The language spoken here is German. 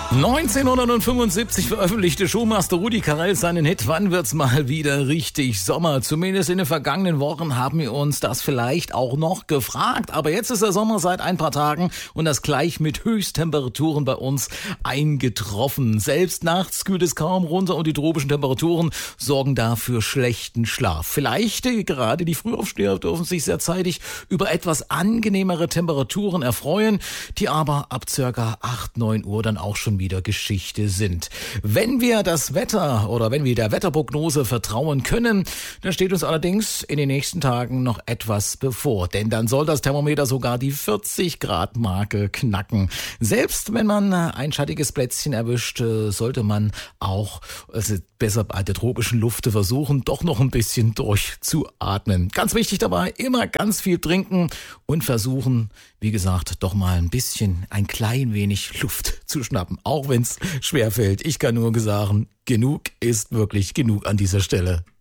1975 veröffentlichte Showmaster Rudi Carrell seinen Hit "Wann wird's mal wieder richtig Sommer?". Zumindest in den vergangenen Wochen haben wir uns das vielleicht auch noch gefragt. Aber jetzt ist der Sommer seit ein paar Tagen und das gleich mit Höchsttemperaturen bei uns eingetroffen. Selbst nachts kühlt es kaum runter und die tropischen Temperaturen sorgen dafür schlechten Schlaf. Vielleicht gerade die Frühaufsteher dürfen sich sehr zeitig über etwas angenehmere Temperaturen erfreuen, die aber ab circa 8, 9 Uhr dann auch schon wieder Geschichte sind. Wenn wir das Wetter oder wenn wir der Wetterprognose vertrauen können, dann steht uns allerdings in den nächsten Tagen noch etwas bevor. Denn dann soll das Thermometer sogar die 40 Grad Marke knacken. Selbst wenn man ein schattiges Plätzchen erwischt, sollte man auch besser bei der tropischen Luft versuchen, doch noch ein bisschen durchzuatmen. Ganz wichtig dabei, immer ganz viel trinken und versuchen, wie gesagt, doch mal ein klein wenig Luft zu schnappen, auch wenn es schwerfällt. Ich kann nur sagen, genug ist wirklich genug an dieser Stelle.